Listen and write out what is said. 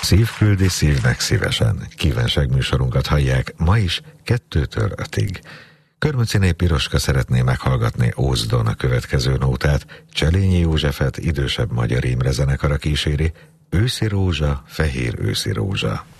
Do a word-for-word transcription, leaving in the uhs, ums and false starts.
Szívküldi szívnek szívesen. Kívánság műsorunkat hallják ma is kettőtől ötig. Körmöciné Piroska szeretné meghallgatni Ózdon a következő nótát. Cselényi Józsefet idősebb Magyar Imre zenekara kíséri. Őszi rózsa, fehér őszi rózsa.